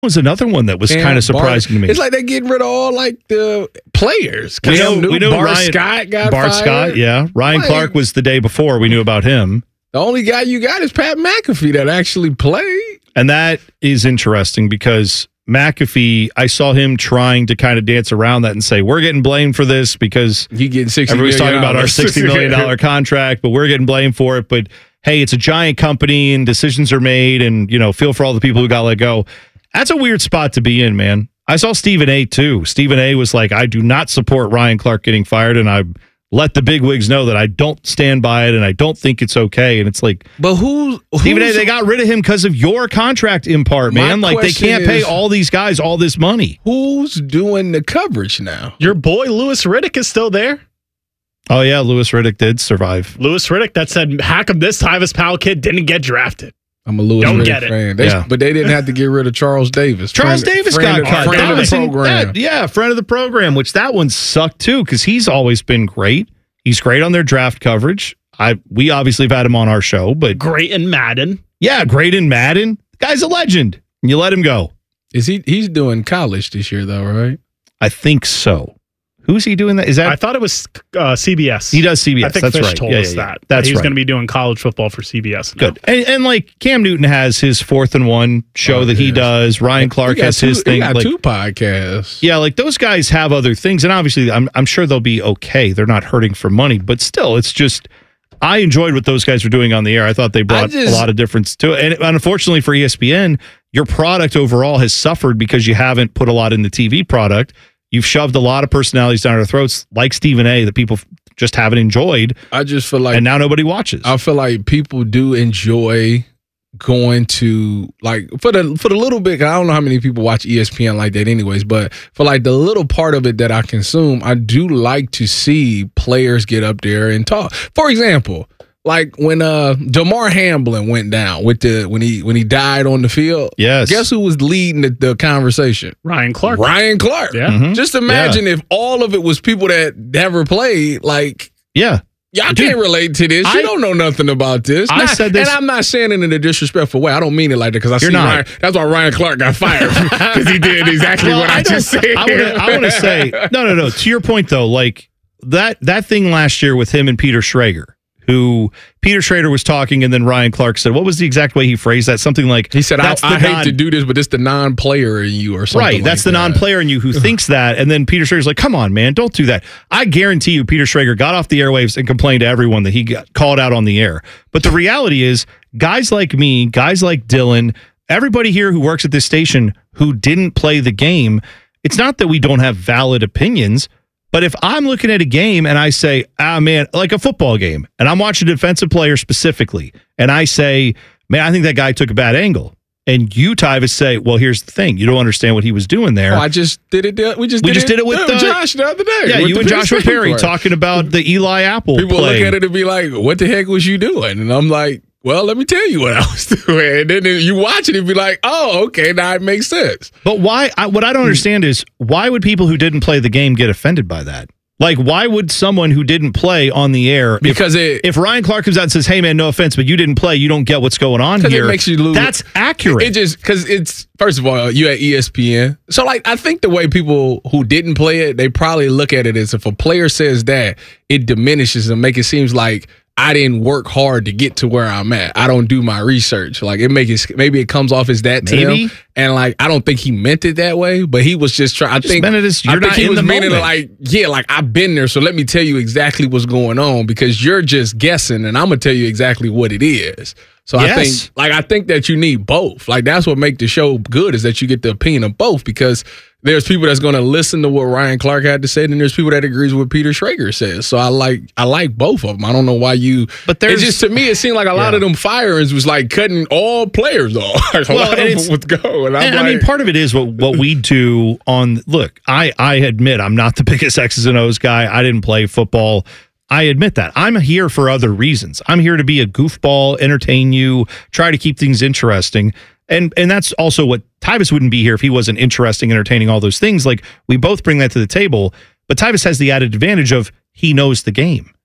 was another one that was kind of surprising to me. It's like they're getting rid of all like the players. We know Bart Scott got fired. Scott, yeah. Ryan Clark was the day before. We knew about him. The only guy you got is Pat McAfee that actually played. And that is interesting because McAfee, I saw him trying to kind of dance around that and say, we're getting blamed for this because everybody's talking about our $60 million contract, but we're getting blamed for it. But hey, it's a giant company and decisions are made and, feel for all the people who got let go. That's a weird spot to be in, man. I saw Stephen A. too. Stephen A. was like, I do not support Ryan Clark getting fired, and I let the bigwigs know that I don't stand by it and I don't think it's okay. And it's like, but Stephen A., they got rid of him because of your contract in part, man. Like, they can't pay all these guys all this money. Who's doing the coverage now? Your boy Louis Riddick is still there. Oh, yeah, Louis Riddick did survive. Louis Riddick that said, hack him this Tyvis Powell kid didn't get drafted. I'm a Louis Riddick fan. But they didn't have to get rid of Charles Davis. Davis got cut. Friend of the program. Friend of the program, which that one sucked too because he's always been great. He's great on their draft coverage. We obviously have had him on our show, but great in Madden. Yeah, great in Madden. The guy's a legend. And you let him go. He's doing college this year though, right? I think so. Who's he doing that? I thought it was CBS. He does CBS. I think That's Fish right. told us that. That's he's right. going to be doing college football for CBS now. Good. And like Cam Newton has his 4th and 1 show that he does. Ryan Clark has his thing. He got 2 podcasts. Yeah, like those guys have other things, and obviously I'm sure they'll be okay. They're not hurting for money, but still, it's just I enjoyed what those guys were doing on the air. I thought they brought a lot of difference to it. And unfortunately for ESPN, your product overall has suffered because you haven't put a lot in the TV product. You've shoved a lot of personalities down our throats, like Stephen A., that people just haven't enjoyed. I just feel like, and now nobody watches. I feel like people do enjoy going to, like, for the little bit. I don't know how many people watch ESPN like that, anyways. But for like the little part of it that I consume, I do like to see players get up there and talk. For example, like when Damar Hamlin went down with when he died on the field. Yes. Guess who was leading the conversation? Ryan Clark. Ryan Clark. Yeah. Mm-hmm. Just imagine if all of it was people that never played. Like, yeah. Y'all can't relate to this. You don't know nothing about this. I said this, and I'm not saying it in a disrespectful way. I don't mean it like that because that's why Ryan Clark got fired because he did exactly what I just said. I want to say no. To your point though, like that thing last year with him and Peter Schrager. Who Peter Schrader was talking, and then Ryan Clark said, what was the exact way he phrased that? Something like, he said, I hate to do this, but it's the non-player in you or something. Right, that's the non-player in you who thinks that. And then Peter Schrader's like, come on, man, don't do that. I guarantee you Peter Schrager got off the airwaves and complained to everyone that he got called out on the air. But the reality is, guys like me, guys like Dylan, everybody here who works at this station who didn't play the game, it's not that we don't have valid opinions. But if I'm looking at a game and I say, man, like a football game, and I'm watching a defensive player specifically, and I say, man, I think that guy took a bad angle. And you, Tyvis, say, well, here's the thing. You don't understand what he was doing there. Oh, I just did it. We just did it with Josh the other day. Yeah, you and Joshua Perry talking about the Eli Apple People play. look at it and be like, what the heck was you doing? And I'm like, well, let me tell you what I was doing. And then you watch it and be like, oh, okay, now it makes sense. But why? What I don't understand is why would people who didn't play the game get offended by that? Like, why would someone who didn't play on the air? Because if Ryan Clark comes out and says, "Hey, man, no offense, but you didn't play, you don't get what's going on here," it makes you lose. That's accurate. It just because it's first of all you at ESPN, so like I think the way people who didn't play it, they probably look at it as if a player says that, it diminishes and make it seems like I didn't work hard to get to where I'm at. I don't do my research. Like maybe it comes off as that to them. And like I don't think he meant it that way, but he was just trying. I think he was meaning like, yeah, like I've been there, so let me tell you exactly what's going on because you're just guessing, and I'm gonna tell you exactly what it is. So yes. I think that you need both. Like that's what makes the show good is that you get the opinion of both because there's people that's going to listen to what Ryan Clark had to say, and there's people that agrees with what Peter Schrager says. So I like both of them. I don't know why you. But it's just to me, it seemed like a lot of them firings was like cutting all players off. Like a lot of them would go, and I mean, part of it is what we do on. Look, I admit I'm not the biggest X's and O's guy. I didn't play football. I admit that. I'm here for other reasons. I'm here to be a goofball, entertain you, try to keep things interesting. And that's also what Tyvis wouldn't be here if he wasn't interesting, entertaining, all those things. Like we both bring that to the table. But Tyvis has the added advantage of he knows the game.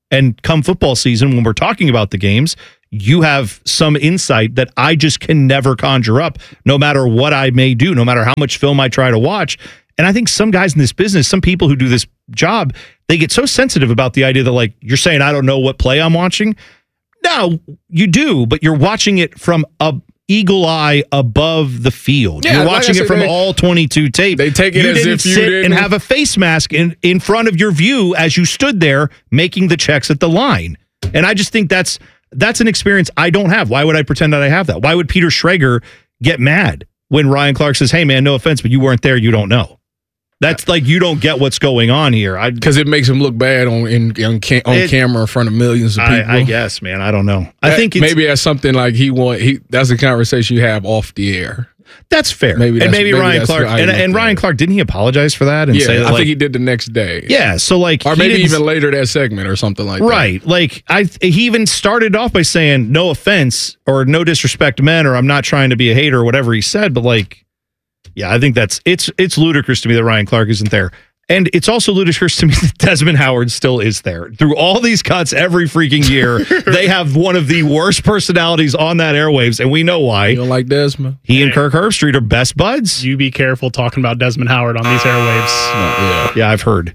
And come football season, when we're talking about the games, you have some insight that I just can never conjure up, no matter what I may do, no matter how much film I try to watch. And I think some guys in this business, some people who do this job, they get so sensitive about the idea that, like, you're saying I don't know what play I'm watching. No, you do, but you're watching it from a eagle eye above the field. Yeah, you're watching it from all 22 tape. They take it you as didn't if you sit didn't and have a face mask in front of your view as you stood there making the checks at the line. And I just think that's an experience I don't have. Why would I pretend that I have that? Why would Peter Schrager get mad when Ryan Clark says, hey, man, no offense, but you weren't there, you don't know? That's like, you don't get what's going on here. Because it makes him look bad on camera in front of millions of people. I guess, man. I don't know. I think maybe that's something like that's a conversation you have off the air. That's fair. Maybe Ryan Clark and Ryan Clark, didn't he apologize for that and say that? I think he did the next day. Yeah, so like, or maybe even later that segment or something like that. Right. Like he even started off by saying no offense or no disrespect men, or I'm not trying to be a hater or whatever he said, but like, yeah, I think it's ludicrous to me that Ryan Clark isn't there. And it's also ludicrous to me that Desmond Howard still is there. Through all these cuts every freaking year, they have one of the worst personalities on that airwaves, and we know why. You don't like Desmond? He and Kirk Herbstreit are best buds. You be careful talking about Desmond Howard on these airwaves. Yeah, I've heard.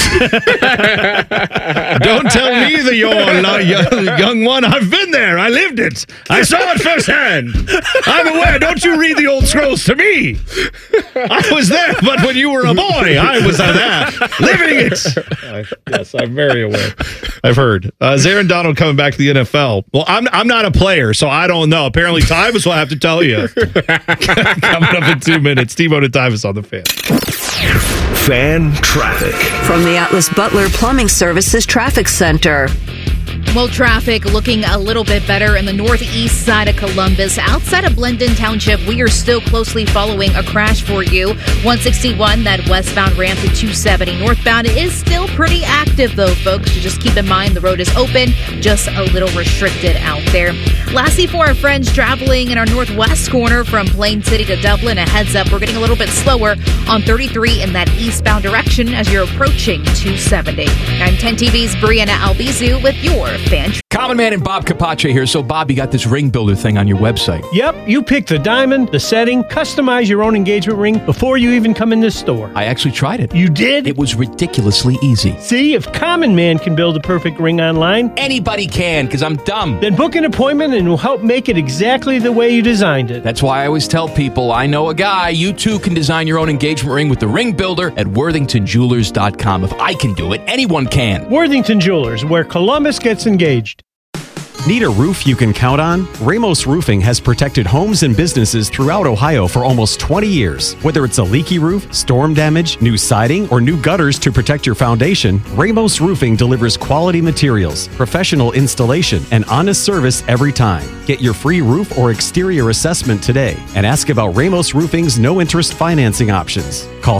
Don't tell me that you're young one. I've been there. I lived it. I saw it firsthand. I'm aware. Don't you read the old scrolls to me. I was there, but when you were a boy, I was there. Living it. Yes, I'm very aware. I've heard. Is Aaron Donald coming back to the NFL? Well, I'm not a player, so I don't know. Apparently, Tyvis will have to tell you. Coming up in 2 minutes. T-Bone and Tyvis on the Fan. Fan traffic. From the Atlas Butler Plumbing Services Traffic Center. Well, traffic looking a little bit better in the northeast side of Columbus. Outside of Blendon Township, we are still closely following a crash for you. 161, that westbound ramp to 270 northbound is still pretty active, though, folks. So just keep in mind the road is open, just a little restricted out there. Lastly, for our friends traveling in our northwest corner from Plain City to Dublin, a heads up, we're getting a little bit slower on 33 in that eastbound direction as you're approaching 270. I'm 10 TV's Brianna Albizu with your Fan. Common Man and Bob Capace here. So, Bob, you got this ring builder thing on your website. Yep, you pick the diamond, the setting, customize your own engagement ring before you even come in this store. I actually tried it. You did? It was ridiculously easy. See, if Common Man can build a perfect ring online, anybody can, because I'm dumb. Then book an appointment and we'll help make it exactly the way you designed it. That's why I always tell people, I know a guy. You too can design your own engagement ring with the ring builder at worthingtonjewelers.com. If I can do it, anyone can. Worthington Jewelers, where Columbus gets engaged. Need a roof you can count on? Ramos Roofing has protected homes and businesses throughout Ohio for almost 20 years. Whether it's a leaky roof, storm damage, new siding, or new gutters to protect your foundation, Ramos Roofing delivers quality materials, professional installation, and honest service every time. Get your free roof or exterior assessment today and ask about Ramos Roofing's no-interest financing options. Call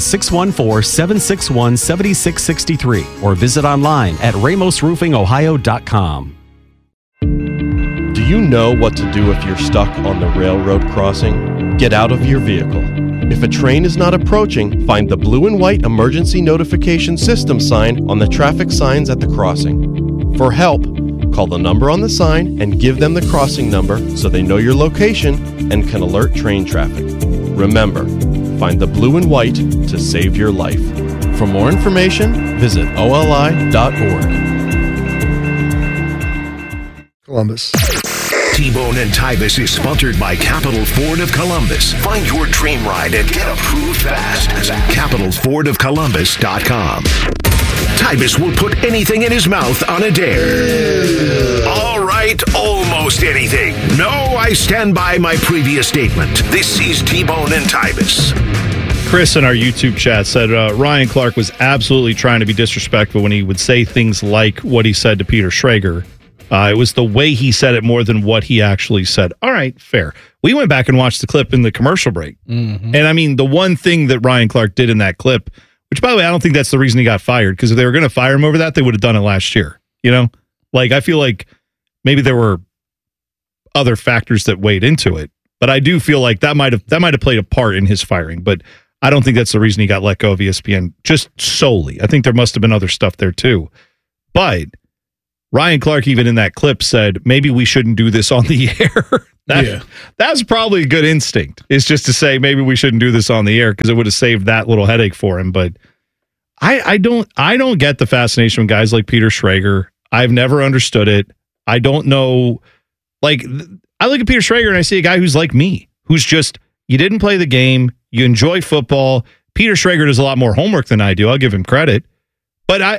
614-761-7663 or visit online at ramosroofingohio.com. Do you know what to do if you're stuck on the railroad crossing? Get out of your vehicle. If a train is not approaching, find the blue and white emergency notification system sign on the traffic signs at the crossing. For help, call the number on the sign and give them the crossing number so they know your location and can alert train traffic. Remember, find the blue and white to save your life. For more information, visit oli.org. Columbus. T-Bone and Tyvis is sponsored by Capital Ford of Columbus. Find your dream ride and get approved fast at capitalfordofcolumbus.com. Tyvis will put anything in his mouth on a dare. All right, almost anything. No, I stand by my previous statement. This is T-Bone and Tyvis. Chris in our YouTube chat said Ryan Clark was absolutely trying to be disrespectful when he would say things like what he said to Peter Schrager. It was the way he said it more than what he actually said. All right, fair. We went back and watched the clip in the commercial break. Mm-hmm. And I mean, the one thing that Ryan Clark did in that clip, which by the way, I don't think that's the reason he got fired, because if they were going to fire him over that, they would have done it last year. You know, like I feel like maybe there were other factors that weighed into it, but I do feel like that might have played a part in his firing. But I don't think that's the reason he got let go of ESPN just solely. I think there must have been other stuff there too. But Ryan Clark, even in that clip, said, maybe we shouldn't do this on the air. That's probably a good instinct, is just to say maybe we shouldn't do this on the air because it would have saved that little headache for him. But I don't get the fascination with guys like Peter Schrager. I've never understood it. I don't know. Like, I look at Peter Schrager and I see a guy who's like me, who's just, you didn't play the game, you enjoy football. Peter Schrager does a lot more homework than I do. I'll give him credit. But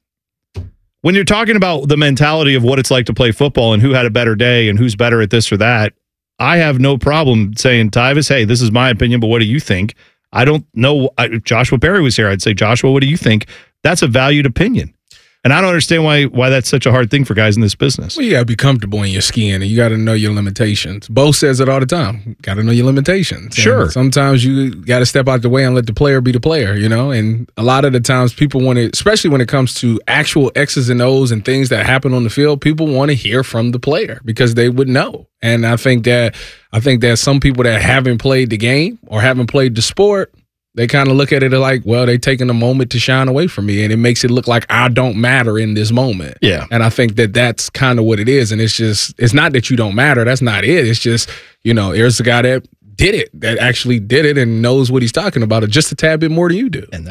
when you're talking about the mentality of what it's like to play football and who had a better day and who's better at this or that, I have no problem saying, Tyvis, hey, this is my opinion, but what do you think? I don't know. If Joshua Berry was here, I'd say, Joshua, what do you think? That's a valued opinion. And I don't understand why that's such a hard thing for guys in this business. Well, you got to be comfortable in your skin, and you got to know your limitations. Bo says it all the time. Got to know your limitations. Sure. And sometimes you got to step out the way and let the player be the player, you know? And a lot of the times people want to, especially when it comes to actual X's and O's and things that happen on the field, people want to hear from the player because they would know. And I think that some people that haven't played the game or haven't played the sport, they kind of look at it like, well, they taking a moment to shine away from me, and it makes it look like I don't matter in this moment. Yeah. And I think that's kind of what it is. And it's not that you don't matter. That's not it. It's just, there's a guy that did it, that actually did it and knows what he's talking about it just a tad bit more than you do. And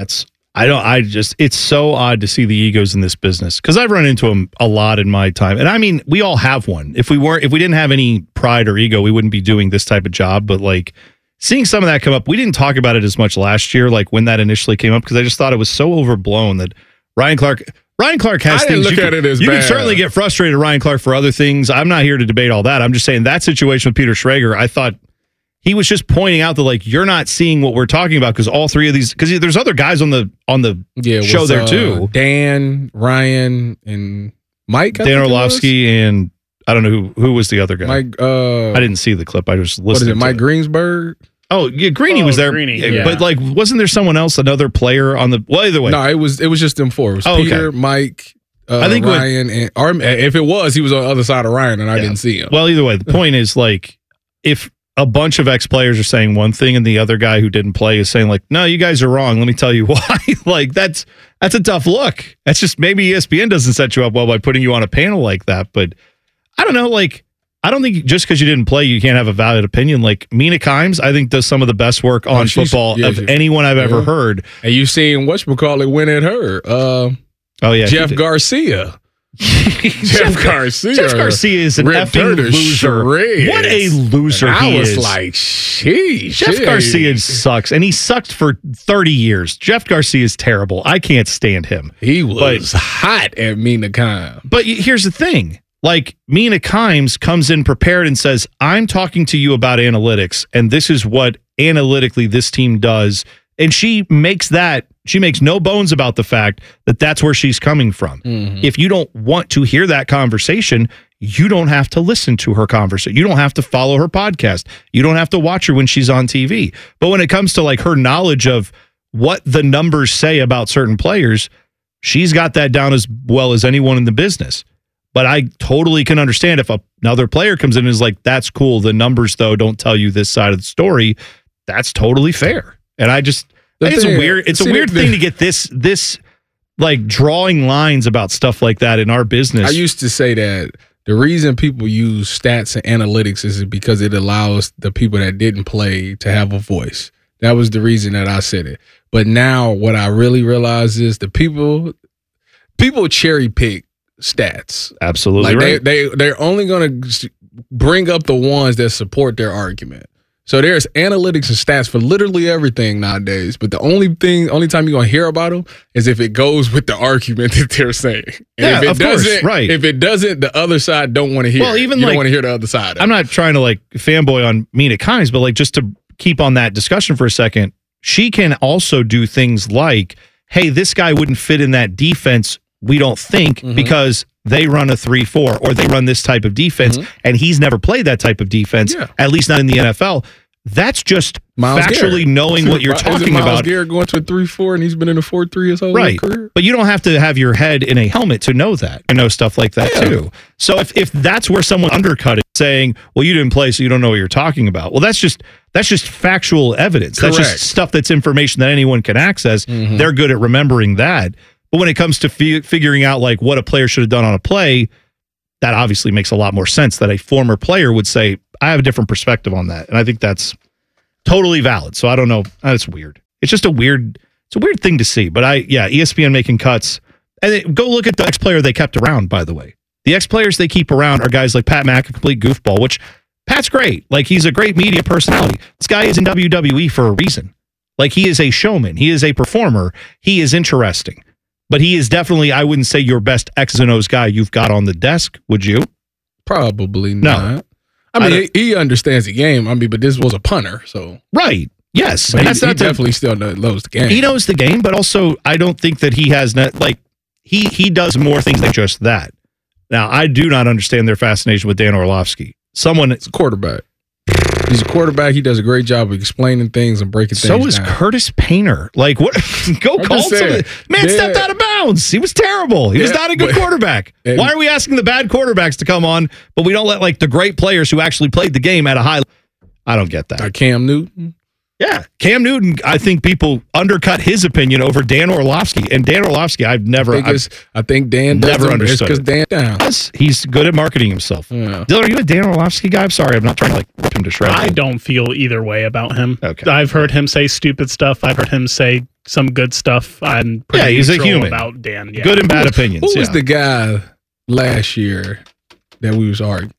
it's so odd to see the egos in this business because I've run into them a lot in my time. And I mean, we all have one. If we didn't have any pride or ego, we wouldn't be doing this type of job. But like, seeing some of that come up, we didn't talk about it as much last year, like when that initially came up, because I just thought it was so overblown that Ryan Clark has things. Look at it as you bad. can certainly get frustrated at Ryan Clark for other things. I'm not here to debate all that. I'm just saying that situation with Peter Schrager, I thought he was just pointing out that like you're not seeing what we're talking about because all three of these, because there's other guys on the show there too. Dan, Ryan, and Mike. Dan Orlovsky and I don't know who was the other guy. Mike. I didn't see the clip. I just listened. What is it? Mike it. Greensburg. Oh, yeah, Greeny was there. Greeny, yeah. But like, wasn't there someone else, another player on the? Well, either way. No, it was just them four. It was Peter, Mike, I think Ryan, and if it was, he was on the other side of Ryan, and I didn't see him. Well, either way, the point is like, if a bunch of ex-players are saying one thing and the other guy who didn't play is saying like, no, you guys are wrong. Let me tell you why. Like that's a tough look. That's just maybe ESPN doesn't set you up well by putting you on a panel like that. But I don't know, like. I don't think just because you didn't play, you can't have a valid opinion. Like Mina Kimes, I think does some of the best work on football of anyone I've ever heard. And you've seen whatchamacallit win at her. Jeff Garcia. Jeff Garcia is an effing loser. What a loser he is. I was like, sheesh. Jeff Garcia sucks, and he sucked for 30 years. Jeff Garcia is terrible. I can't stand him. He was hot at Mina Kimes. But here's the thing. Like Mina Kimes comes in prepared and says, I'm talking to you about analytics, and this is what analytically this team does. And she makes no bones about the fact that that's where she's coming from. Mm-hmm. If you don't want to hear that conversation, you don't have to listen to her conversation. You don't have to follow her podcast. You don't have to watch her when she's on TV. But when it comes to like her knowledge of what the numbers say about certain players, she's got that down as well as anyone in the business. But I totally can understand if another player comes in and is like, that's cool. The numbers, though, don't tell you this side of the story. That's totally fair. And I think it's a weird thing to get this like drawing lines about stuff like that in our business. I used to say that the reason people use stats and analytics is because it allows the people that didn't play to have a voice. That was the reason that I said it. But now what I really realize is the people cherry pick stats. Absolutely like right. They're only going to bring up the ones that support their argument. So there's analytics and stats for literally everything nowadays. But the only time you're going to hear about them is if it goes with the argument that they're saying. And if it doesn't, right. If it doesn't, the other side don't want to hear. Well, even you don't want to hear the other side. I'm not trying to like fanboy on Mina Kimes, but like just to keep on that discussion for a second, she can also do things like, hey, this guy wouldn't fit in that defense. We don't think because they run a 3-4 or they run this type of defense, and he's never played that type of defense, at least not in the NFL. That's just Myles factually Garrett. knowing what you're talking Myles about. Garrett going to a 3-4 and he's been in a 4-3 his whole career. But you don't have to have your head in a helmet to know that and know stuff like that too. So if that's where someone undercut it, saying, "Well, you didn't play, so you don't know what you're talking about." Well, that's just factual evidence. Correct. That's just stuff that's information that anyone can access. They're good at remembering that. But when it comes to figuring out like what a player should have done on a play, that obviously makes a lot more sense that a former player would say, I have a different perspective on that. And I think that's totally valid. So I don't know. It's weird. It's just a weird thing to see. But ESPN making cuts. And go look at the ex-player they kept around, by the way. The ex-players they keep around are guys like Pat Mack, a complete goofball, which Pat's great. Like, he's a great media personality. This guy is in WWE for a reason. Like, he is a showman. He is a performer. He is interesting. But he is definitely, I wouldn't say, your best X's and O's guy you've got on the desk, would you? Probably not. I mean, he understands the game. I mean, but this was a punter, so. Right. Yes. But he definitely still knows the game. He knows the game, but also I don't think that he has, he does more things than just that. Now, I do not understand their fascination with Dan Orlovsky. It's a quarterback. He's a quarterback. He does a great job of explaining things and breaking things down. So is Curtis Painter. Like, what? Go call somebody. Man stepped out of bounds. He was terrible. He was not a good quarterback. Why are we asking the bad quarterbacks to come on, but we don't let like the great players who actually played the game at a high level? I don't get that. Like Cam Newton? Yeah. Cam Newton, I think people undercut his opinion over Dan Orlovsky. And Dan Orlovsky, I think Dan never understood because Dan down. Yes, he's good at marketing himself. Yeah. Dylan, are you a Dan Orlovsky guy? I'm sorry, I'm not trying to rip him to shreds. I don't feel either way about him. Okay. I've heard him say stupid stuff. I've heard him say some good stuff. I'm pretty he's a human about Dan. Yeah. Good and bad opinions. Who was the guy last year that we was arguing?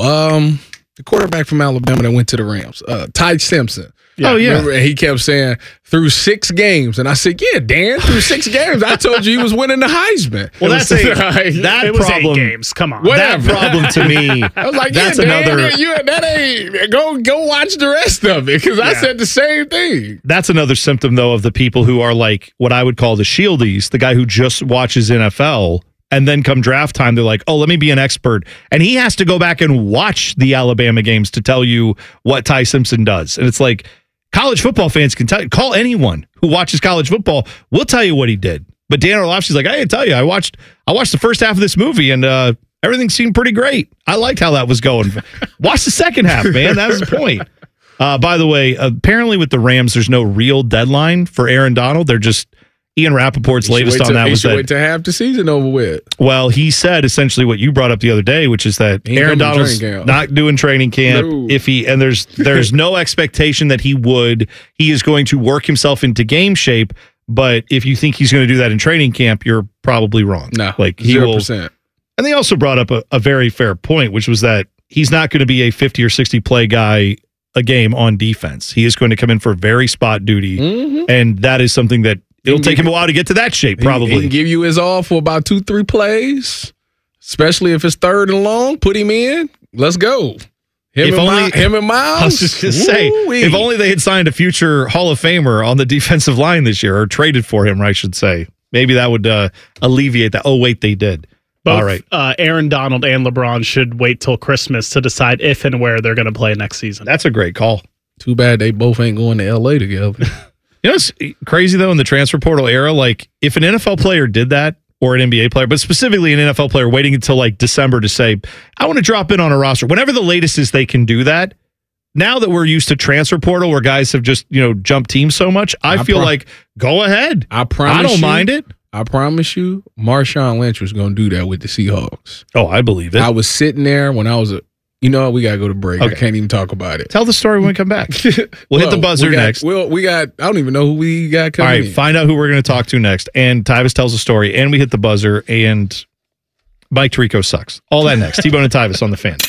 The quarterback from Alabama that went to the Rams, Ty Simpson. Yeah. Oh, yeah. Remember, he kept saying, through 6 games. And I said, yeah, Dan, through 6 games. I told you he was winning the Heisman. Well, that's that problem. 8 games. Come on. That problem to me. I was like, that's Dan, another. that ain't. Go watch the rest of it because I said the same thing. That's another symptom, though, of the people who are like what I would call the shieldies, the guy who just watches NFL. And then come draft time, they're like, oh, let me be an expert. And he has to go back and watch the Alabama games to tell you what Ty Simpson does. And it's like, college football fans can call anyone who watches college football. We'll tell you what he did. But Dan Orlovsky's like, I can tell you, I watched the first half of this movie and everything seemed pretty great. I liked how that was going. Watch the second half, man. That was the point. By the way, apparently with the Rams, there's no real deadline for Aaron Donald. They're just Ian Rappaport's latest on that was that wait to have the season over with. Well, he said essentially what you brought up the other day, which is that Aaron Donald's not doing training camp. No. And there's no expectation that he would. He is going to work himself into game shape. But if you think he's going to do that in training camp, you're probably wrong. No, like 0%. And they also brought up a very fair point, which was that he's not going to be a 50 or 60 play guy a game on defense. He is going to come in for very spot duty, and that is something that. It'll take him a while to get to that shape, probably. He can give you his all for about 2-3 plays, especially if it's 3rd and long. Put him in. Let's go. Him and Miles. I was just going to say, if only they had signed a future Hall of Famer on the defensive line this year, or traded for him, I should say. Maybe that would alleviate that. Oh, wait, they did. Both, all right. Aaron Donald and LeBron should wait till Christmas to decide if and where they're going to play next season. That's a great call. Too bad they both ain't going to L.A. together. You know what's crazy, though, in the transfer portal era? Like, if an NFL player did that, or an NBA player, but specifically an NFL player waiting until, like, December to say, I want to drop in on a roster. Whenever the latest is they can do that, now that we're used to transfer portal where guys have just, jumped teams so much, I feel like, go ahead. I don't mind it. I promise you, Marshawn Lynch was going to do that with the Seahawks. Oh, I believe it. I was sitting there when I was you know what? We got to go to break. Okay. I can't even talk about it. Tell the story when we come back. We'll hit the buzzer next. We got, I don't even know who we got coming in. All right, find out who we're going to talk to next. And Tyvis tells a story, and we hit the buzzer, and Mike Tirico sucks. All that next. T-Bone and Tyvis on the Fan.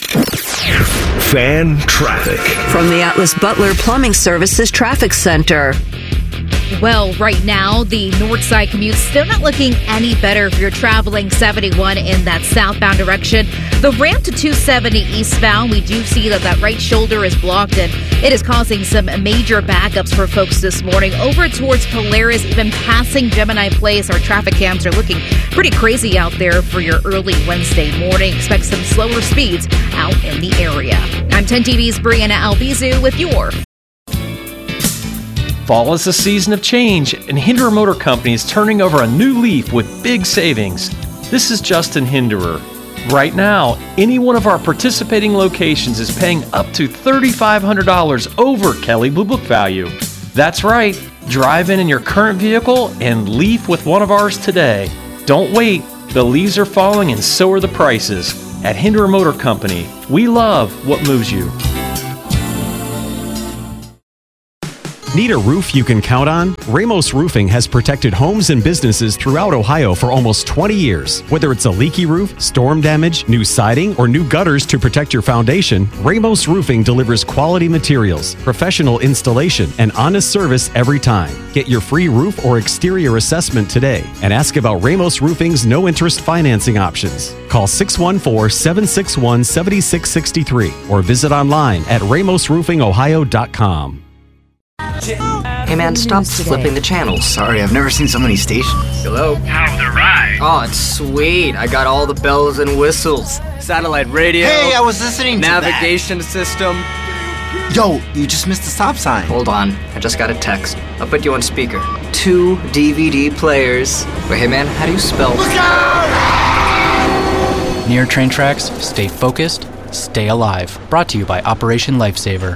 Fan traffic. From the Atlas Butler Plumbing Services Traffic Center. Well, right now, the north side commute still not looking any better if you're traveling 71 in that southbound direction. The ramp to 270 eastbound, we do see that right shoulder is blocked, and it is causing some major backups for folks this morning. Over towards Polaris, even passing Gemini Place, our traffic cams are looking pretty crazy out there for your early Wednesday morning. Expect some slower speeds out in the area. I'm 10 TV's Brianna Albizu with your Fall is a season of change, and Hinderer Motor Company is turning over a new leaf with big savings. This is Justin Hinderer. Right now, any one of our participating locations is paying up to $3,500 over Kelley Blue Book value. That's right, Drive in your current vehicle and leave with one of ours today. Don't wait. The leaves are falling and so are the prices. At Hinderer Motor Company, we love what moves you. Need a roof you can count on? Ramos Roofing has protected homes and businesses throughout Ohio for almost 20 years. Whether it's a leaky roof, storm damage, new siding, or new gutters to protect your foundation, Ramos Roofing delivers quality materials, professional installation, and honest service every time. Get your free roof or exterior assessment today and ask about Ramos Roofing's no-interest financing options. Call 614-761-7663 or visit online at ramosroofingohio.com. Hey man, stop flipping the channels. Sorry, I've never seen so many stations. Hello? How's the ride? Oh, it's sweet. I got all the bells and whistles. Satellite radio. Hey, I was listening to navigation system. Yo, you just missed the stop sign. Hold on, I just got a text. I'll put you on speaker. 2 DVD players. Wait, hey man, how do you spell? Look out! Near train tracks, stay focused, stay alive. Brought to you by Operation Lifesaver.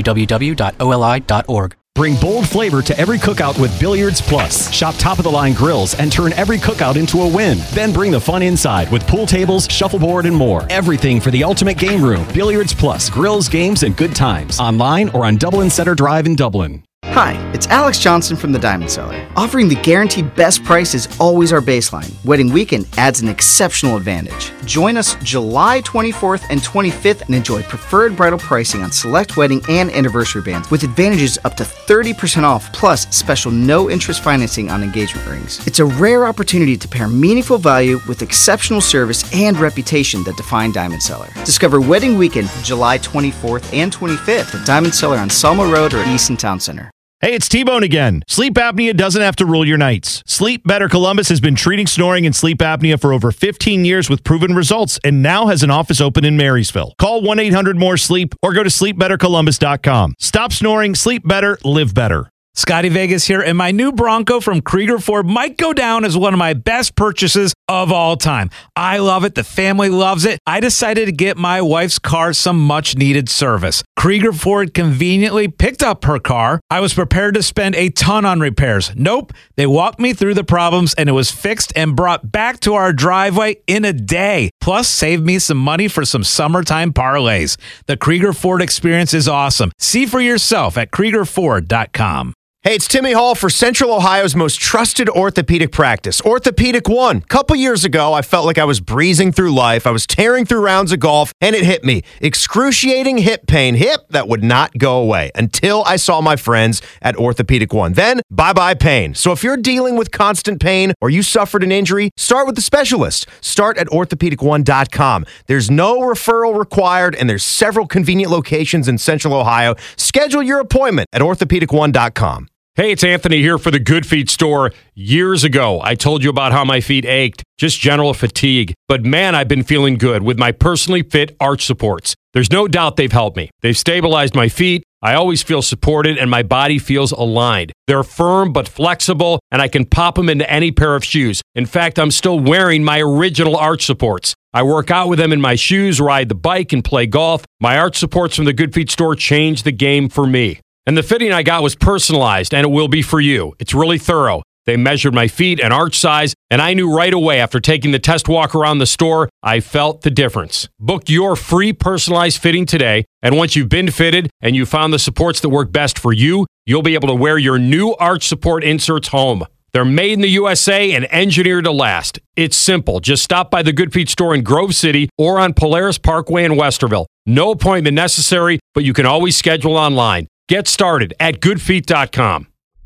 www.oli.org. Bring bold flavor to every cookout with Billiards Plus. Shop top-of-the-line grills and turn every cookout into a win. Then bring the fun inside with pool tables, shuffleboard, and more. Everything for the ultimate game room. Billiards Plus. Grills, games, and good times. Online or on Dublin Center Drive in Dublin. Hi, it's Alex Johnson from the Diamond Cellar. Offering the guaranteed best price is always our baseline. Wedding weekend adds an exceptional advantage. Join us July 24th and 25th and enjoy preferred bridal pricing on select wedding and anniversary bands with advantages up to 30% off plus special no-interest financing on engagement rings. It's a rare opportunity to pair meaningful value with exceptional service and reputation that define Diamond Cellar. Discover Wedding Weekend July 24th and 25th at Diamond Cellar on Selma Road or Easton Town Center. Hey, it's T-Bone again. Sleep apnea doesn't have to rule your nights. Sleep Better Columbus has been treating snoring and sleep apnea for over 15 years with proven results and now has an office open in Marysville. Call 1-800-MORE-SLEEP or go to sleepbettercolumbus.com. Stop snoring, sleep better, live better. Scotty Vegas here, and my new Bronco from Krieger Ford might go down as one of my best purchases of all time. I love it. The family loves it. I decided to get my wife's car some much-needed service. Krieger Ford conveniently picked up her car. I was prepared to spend a ton on repairs. Nope. They walked me through the problems, and it was fixed and brought back to our driveway in a day. Plus, saved me some money for some summertime parlays. The Krieger Ford experience is awesome. See for yourself at KriegerFord.com. Hey, it's Timmy Hall for Central Ohio's most trusted orthopedic practice, Orthopedic One. A couple years ago, I felt like I was breezing through life. I was tearing through rounds of golf, and it hit me. Excruciating hip pain. Hip that would not go away until I saw my friends at Orthopedic One. Then, bye-bye pain. So if you're dealing with constant pain or you suffered an injury, start with the specialist. Start at orthopedic1.com. There's no referral required, and there's several convenient locations in Central Ohio. Schedule your appointment at orthopedic1.com. Hey, it's Anthony here for the Good Feet store. Years ago, I told you about how my feet ached, just general fatigue. But man, I've been feeling good with my personally fit arch supports. There's no doubt they've helped me. They've stabilized my feet. I always feel supported and my body feels aligned. They're firm but flexible, and I can pop them into any pair of shoes. In fact, I'm still wearing my original arch supports. I work out with them in my shoes, ride the bike, and play golf. My arch supports from the Good Feet store changed the game for me. And the fitting I got was personalized, and it will be for you. It's really thorough. They measured my feet and arch size, and I knew right away after taking the test walk around the store, I felt the difference. Book your free personalized fitting today, and once you've been fitted and you found the supports that work best for you, you'll be able to wear your new arch support inserts home. They're made in the USA and engineered to last. It's simple. Just stop by the Good Feet store in Grove City or on Polaris Parkway in Westerville. No appointment necessary, but you can always schedule online. Get started at goodfeet.com.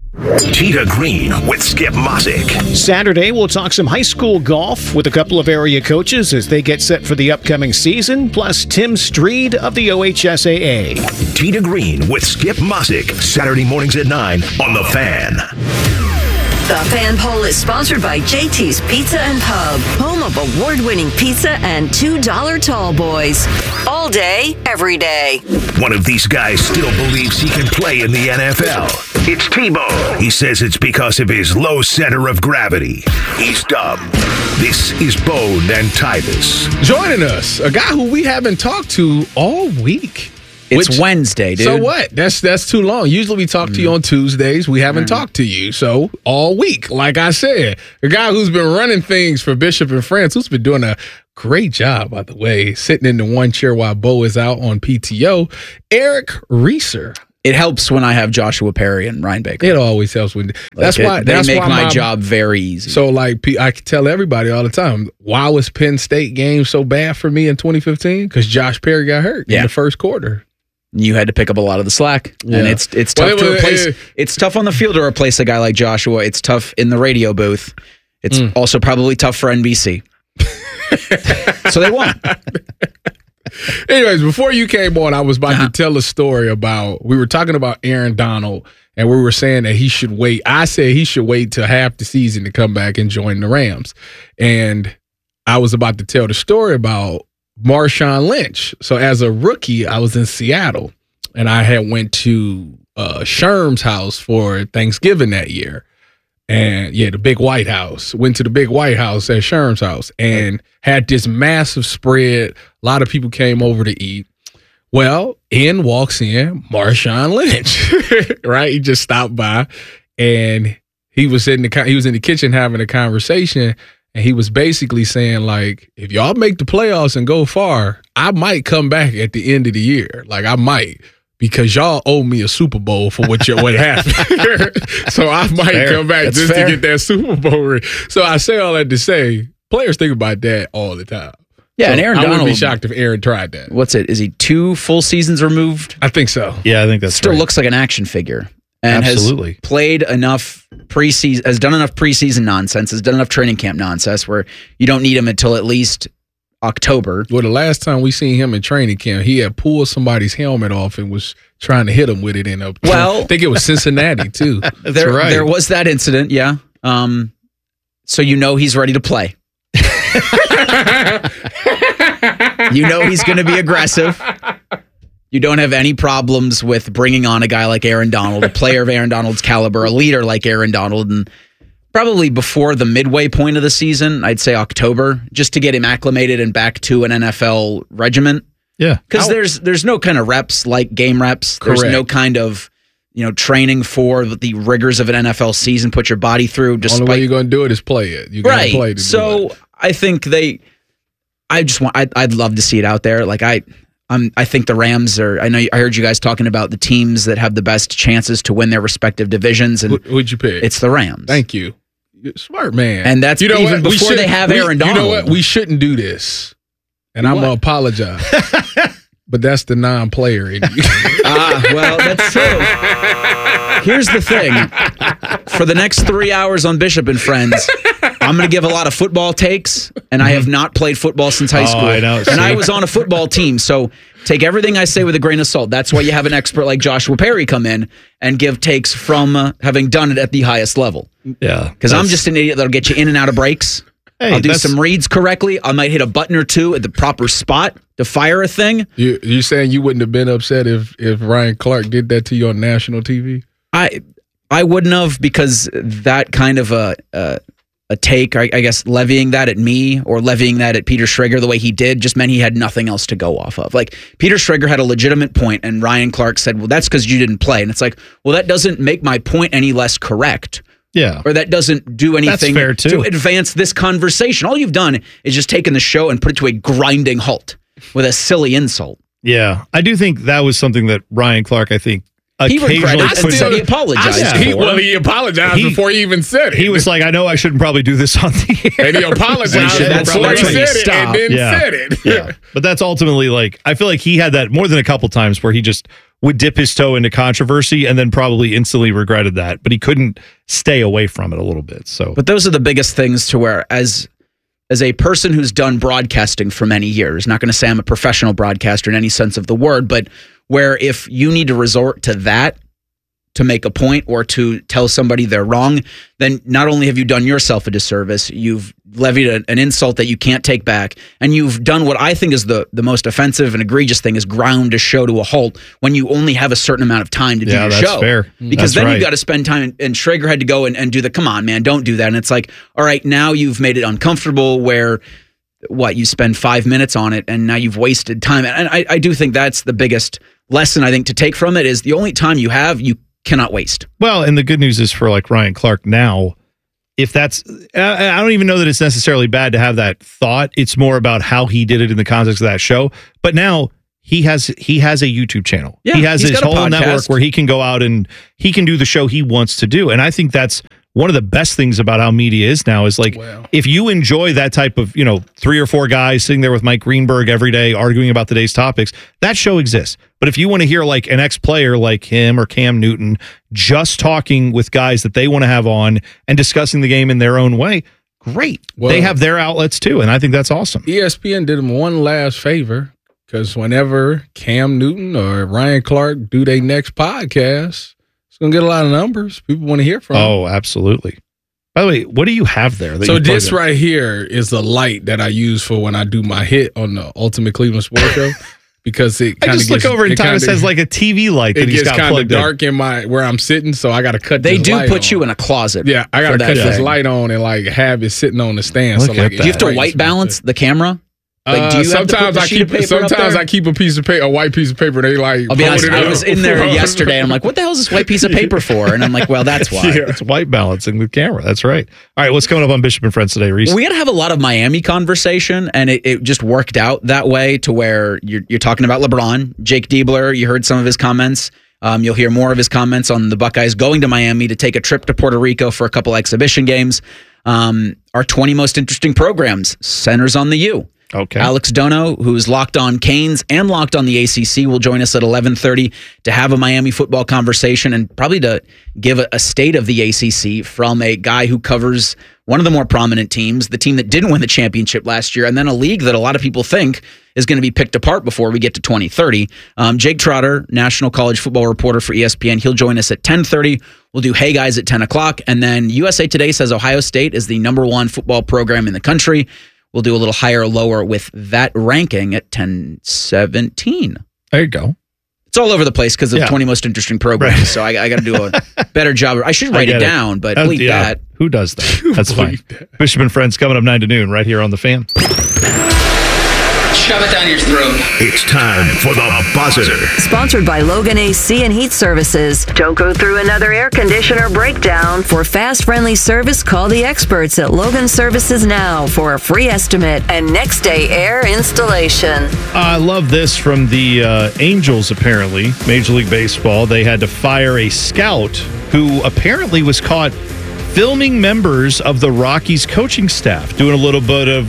Tita Green with Skip Mosick. Saturday, we'll talk some high school golf with a couple of area coaches as they get set for the upcoming season, plus Tim Streed of the OHSAA. Tita Green with Skip Mosick, Saturday mornings at 9 on The Fan. The Fan Poll is sponsored by JT's Pizza and Pub, home of award-winning pizza and $2 tall boys. All day, every day. One of these guys still believes he can play in the NFL. It's T-Bone. He says it's because of his low center of gravity. He's dumb. This is Bone and Tyvis. Joining us, a guy who we haven't talked to all week. It's Wednesday, dude. So what? That's too long. Usually we talk to you on Tuesdays. We haven't talked to you. So all week, like I said, the guy who's been running things for Bishop and Friends, who's been doing a great job, by the way, sitting in the one chair while Bo is out on PTO, Eric Reeser. It helps when I have Joshua Perry and Ryan Baker. It always helps when that's why they make my job very easy. So like I tell everybody all the time, why was Penn State game so bad for me in 2015? Because Josh Perry got hurt in the first quarter. You had to pick up a lot of the slack, and it's tough to replace. It's tough on the field to replace a guy like Joshua. It's tough in the radio booth. It's also probably tough for NBC. So they won. Anyways, before you came on, I was about to tell a story about, we were talking about Aaron Donald, and we were saying that he should wait. I said he should wait till half the season to come back and join the Rams. And I was about to tell the story about Marshawn Lynch. So as a rookie, I was in Seattle, and I had went to Sherm's house for Thanksgiving that year. And the big White House. Went to the big White House at Sherm's house and had this massive spread. A lot of people came over to eat. Well, in walks in Marshawn Lynch, right? He just stopped by, and he was in the kitchen having a conversation, and he was basically saying, like, if y'all make the playoffs and go far, I might come back at the end of the year. Like, I might. Because y'all owe me a Super Bowl for what happened. So I might come back to get that Super Bowl ring. So I say all that to say, players think about that all the time. Yeah, so and Aaron I Donald. wouldn't be shocked if Aaron tried that. What's it? Is he 2 full seasons removed? I think so. Yeah, I think that's Still right. looks like an action figure. And Absolutely. has played enough preseason, has done enough preseason nonsense, has done enough training camp nonsense where you don't need him until at least October. Well, the last time we seen him in training camp, he had pulled somebody's helmet off and was trying to hit him with it in a. Well, I think it was Cincinnati too. There was that incident, yeah. So he's ready to play. He's going to be aggressive. You don't have any problems with bringing on a guy like Aaron Donald, a player of Aaron Donald's caliber, a leader like Aaron Donald, and probably before the midway point of the season, I'd say October, just to get him acclimated and back to an NFL regiment. Yeah. Because there's no kind of reps like game reps. Correct. There's no kind of training for the rigors of an NFL season, put your body through. The only way you're going to do it is play it. You got to play to do it. I think I'd love to see it out there. Like I think the Rams are. I heard you guys talking about the teams that have the best chances to win their respective divisions. And who'd you pick? It's the Rams. Thank you. Smart man. And that's even before they have Aaron Donald. You know what? We shouldn't do this. And I'm going to apologize. But that's the non-player in you. Well, that's true. Here's the thing. For the next 3 hours on Bishop and Friends, I'm going to give a lot of football takes, and I have not played football since high school. I know. And I was on a football team, so take everything I say with a grain of salt. That's why you have an expert like Joshua Perry come in and give takes from having done it at the highest level. Yeah. Because I'm just an idiot that'll get you in and out of breaks. Hey, I'll do some reads correctly. I might hit a button or two at the proper spot to fire a thing. You saying you wouldn't have been upset if Ryan Clark did that to you on national TV? I wouldn't have, because that kind of a take, I guess, levying that at me or levying that at Peter Schrager the way he did just meant he had nothing else to go off of. Like, Peter Schrager had a legitimate point, and Ryan Clark said, well, that's because you didn't play. And it's like, well, that doesn't make my point any less correct. Yeah. Or that doesn't do anything fair too. to advance this conversation. All you've done is just taken the show and put it to a grinding halt with a silly insult. Yeah. I do think that was something that Ryan Clark, I think, He occasionally regretted it and said he apologized. He apologized before he even said it. He was like, I know I shouldn't probably do this on the air. And he apologized before he said it and then said it. Yeah. But that's ultimately, like, I feel like he had that more than a couple times where he just would dip his toe into controversy and then probably instantly regretted that. But he couldn't stay away from it a little bit. So, But those are the biggest things to where, as a person who's done broadcasting for many years, not going to say I'm a professional broadcaster in any sense of the word, but where if you need to resort to that to make a point or to tell somebody they're wrong, then not only have you done yourself a disservice, you've levied an insult that you can't take back, and you've done what I think is the most offensive and egregious thing, is ground a show to a halt when you only have a certain amount of time to do your show. Fair. Because then you've got to spend time, and Schrager had to go and do the, come on, man, don't do that. And it's like, all right, now you've made it uncomfortable where, you spend 5 minutes on it, and now you've wasted time. And I do think that's the biggest lesson I think to take from it is the only time you have, you cannot waste. Well, and the good news is for like Ryan Clark now, if that's, I don't even know that it's necessarily bad to have that thought. It's more about how he did it in the context of that show. But now he has a YouTube channel. Yeah, he has he's his got a whole network podcast where he can go out and he can do the show he wants to do. And I think that's one of the best things about how media is now is like, if you enjoy that type of, 3 or 4 guys sitting there with Mike Greenberg every day arguing about the day's topics, that show exists. But if you want to hear like an ex-player like him or Cam Newton just talking with guys that they want to have on and discussing the game in their own way, great. Well, they have their outlets too, and I think that's awesome. ESPN did him one last favor because whenever Cam Newton or Ryan Clark do their next podcast, it's going to get a lot of numbers. People want to hear from them. Oh, absolutely. By the way, what do you have there? So this right here is the light that I use for when I do my hit on the Ultimate Cleveland Sports Show. Because it I just look over and Thomas has like a TV light that it he's gets got kind of plugged dark in my where I'm sitting, so I got to cut. They this do light put on. you in a closet. Yeah, I got to for that cut this thing. light on and like have it sitting on the stand. Look so like, at Do you have to white balance the camera? Like, do you have to put the sheet of paper up there? I keep a piece of paper, a white piece of paper. They like. I'll be honest. it I up. was in there yesterday. And I'm like, what the hell is this white piece of paper for? And I'm like, well, that's why. Yeah, it's white balancing the camera. That's right. All right, what's coming up on Bishop and Friends today, Reese? We had to have a lot of Miami conversation, and it just worked out that way to where you're talking about LeBron, Jake Diebler. You heard some of his comments. You'll hear more of his comments on the Buckeyes going to Miami to take a trip to Puerto Rico for a couple exhibition games. Our 20 most interesting programs centers on the U. Okay. Alex Dono, who's locked on Canes and locked on the ACC, will join us at 11:30 to have a Miami football conversation and probably to give a state of the ACC from a guy who covers one of the more prominent teams, the team that didn't win the championship last year, and then a league that a lot of people think is going to be picked apart before we get to 2030. Jake Trotter, national college football reporter for ESPN, he'll join us at 10:30. We'll do Hey Guys at 10 o'clock. And then USA Today says Ohio State is the #1 football program in the country. We'll do a little higher or lower with that ranking at 10:17. There you go. It's all over the place because of 20 most interesting programs. Right. So I got to do a better job. I should write it down, but bleep that. Who does that? That's fine. Bishop and Friends coming up 9 to noon right here on The Fan. Shove it down your throat. It's time for the buzzer. Sponsored by Logan AC and Heat Services. Don't go through another air conditioner breakdown. For fast, friendly service, call the experts at Logan Services now for a free estimate and next day air installation. I love this from the Angels, apparently. Major League Baseball. They had to fire a scout who apparently was caught filming members of the Rockies coaching staff, doing a little bit of,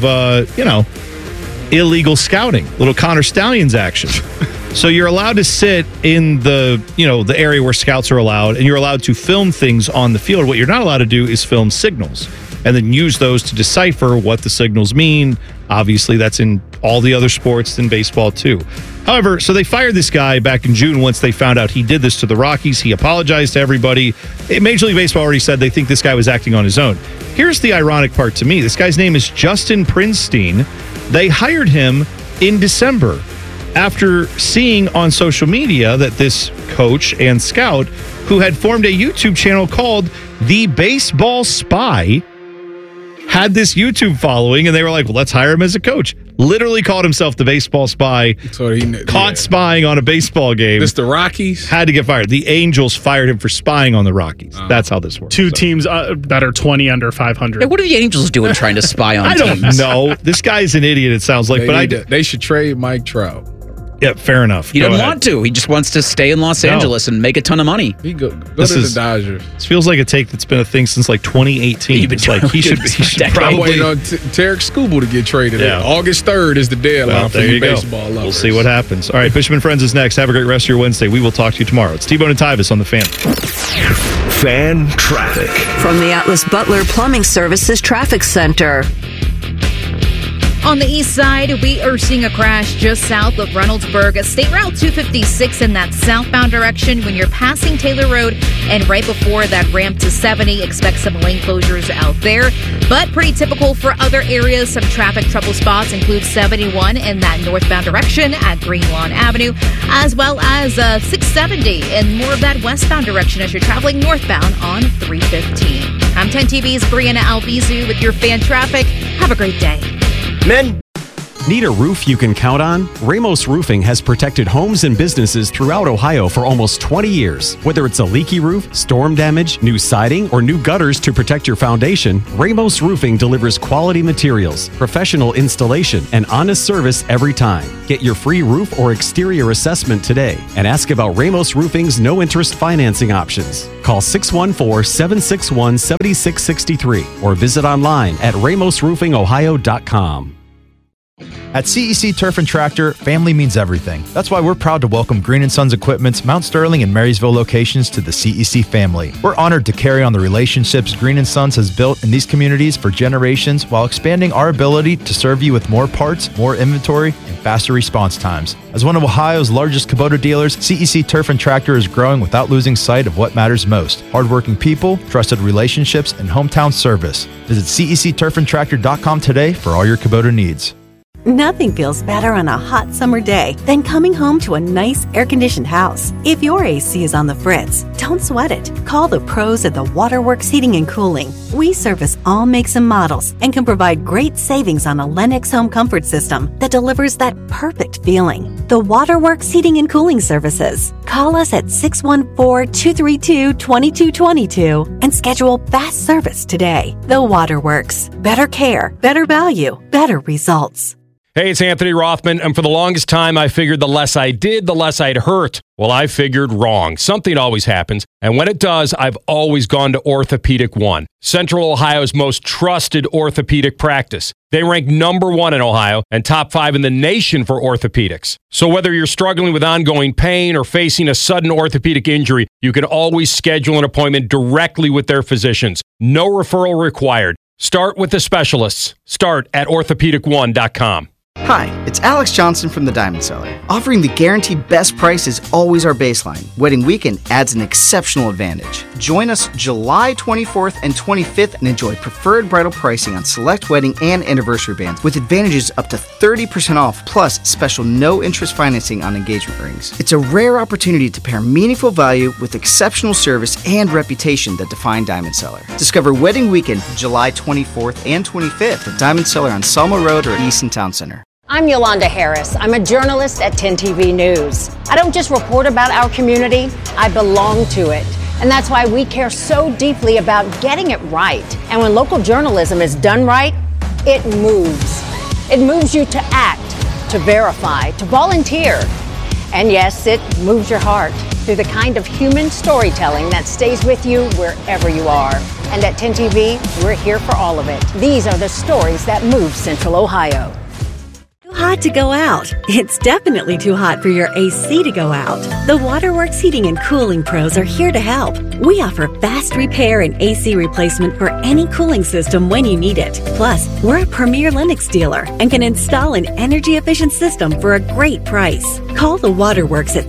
illegal scouting, little Connor Stallions action. So you're allowed to sit in the area where scouts are allowed, and you're allowed to film things on the field. What you're not allowed to do is film signals and then use those to decipher what the signals mean. Obviously, that's in all the other sports than baseball too. However, so they fired this guy back in June once they found out he did this to the Rockies. He apologized to everybody. Major League Baseball already said they think this guy was acting on his own. Here's the ironic part to me. This guy's name is Justin Prinstein. They hired him in December after seeing on social media that this coach and scout, who had formed a YouTube channel called The Baseball Spy, had this YouTube following, and they were like, well, let's hire him as a coach. Literally called himself the Baseball Spy. So caught spying on a baseball game. This the Rockies? Had to get fired. The Angels fired him for spying on the Rockies. That's how this works. Two teams that are 20 under 500. Hey, what are the Angels doing trying to spy on I teams? don't know. This guy's an idiot, it sounds like. They should trade Mike Trout. Yeah, fair enough. He doesn't want to. He just wants to stay in Los Angeles and make a ton of money. He go to the Dodgers. This feels like a take that's been a thing since like 2018. It's like he should I'm waiting on Tarek Skubal to get traded. Yeah. August 3rd is the deadline for you baseball lovers. We'll see what happens. All right, Bishop and Friends is next. Have a great rest of your Wednesday. We will talk to you tomorrow. It's T-Bone and Tyvis on The Fan. Fan traffic. From the Atlas Butler Plumbing Services Traffic Center. On the east side, we are seeing a crash just south of Reynoldsburg, State Route 256 in that southbound direction when you're passing Taylor Road, and right before that ramp to 70, expect some lane closures out there. But pretty typical for other areas. Some traffic trouble spots include 71 in that northbound direction at Green Lawn Avenue, as well as 670 in more of that westbound direction as you're traveling northbound on 315. I'm 10 TV's Brianna Albizu with your fan traffic. Have a great day. Men. Need a roof you can count on? Ramos Roofing has protected homes and businesses throughout Ohio for almost 20 years. Whether it's a leaky roof, storm damage, new siding, or new gutters to protect your foundation, Ramos Roofing delivers quality materials, professional installation, and honest service every time. Get your free roof or exterior assessment today and ask about Ramos Roofing's no-interest financing options. Call 614-761-7663 or visit online at ramosroofingohio.com. At CEC Turf and Tractor, family means everything. That's why we're proud to welcome Green & Sons Equipment's Mount Sterling and Marysville locations to the CEC family. We're honored to carry on the relationships Green & Sons has built in these communities for generations while expanding our ability to serve you with more parts, more inventory, and faster response times. As one of Ohio's largest Kubota dealers, CEC Turf and Tractor is growing without losing sight of what matters most: hardworking people, trusted relationships, and hometown service. Visit CECTurfandTractor.com today for all your Kubota needs. Nothing feels better on a hot summer day than coming home to a nice air-conditioned house. If your AC is on the fritz, don't sweat it. Call the pros at the Waterworks Heating and Cooling. We service all makes and models and can provide great savings on a Lennox home comfort system that delivers that perfect feeling. The Waterworks Heating and Cooling Services. Call us at 614-232-2222 and schedule fast service today. The Waterworks. Better care, better value, better results. Hey, it's Anthony Rothman, and for the longest time, I figured the less I did, the less I'd hurt. Well, I figured wrong. Something always happens, and when it does, I've always gone to Orthopedic One, Central Ohio's most trusted orthopedic practice. They rank #1 in Ohio and top 5 in the nation for orthopedics. So whether you're struggling with ongoing pain or facing a sudden orthopedic injury, you can always schedule an appointment directly with their physicians. No referral required. Start with the specialists. Start at orthopedic1.com. Hi, it's Alex Johnson from the Diamond Cellar. Offering the guaranteed best price is always our baseline. Wedding weekend adds an exceptional advantage. Join us July 24th and 25th and enjoy preferred bridal pricing on select wedding and anniversary bands with advantages up to 30% off plus special no-interest financing on engagement rings. It's a rare opportunity to pair meaningful value with exceptional service and reputation that define Diamond Cellar. Discover Wedding Weekend July 24th and 25th at Diamond Cellar on Selma Road or Easton Town Center. I'm Yolanda Harris. I'm a journalist at 10 TV News. I don't just report about our community, I belong to it. And that's why we care so deeply about getting it right. And when local journalism is done right, it moves. It moves you to act, to verify, to volunteer. And yes, it moves your heart through the kind of human storytelling that stays with you wherever you are. And at 10 TV, we're here for all of it. These are the stories that move Central Ohio. Too hot to go out. It's definitely too hot for your AC to go out. The Waterworks Heating and Cooling Pros are here to help. We offer fast repair and AC replacement for any cooling system when you need it. Plus, we're a premier Lennox dealer and can install an energy-efficient system for a great price. Call the Waterworks at